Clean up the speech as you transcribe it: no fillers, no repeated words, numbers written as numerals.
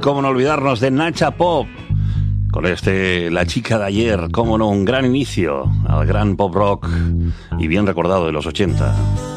cómo no olvidarnos de Nacha Pop. Con La chica de ayer, cómo no, un gran inicio al gran pop rock y bien recordado de los 80.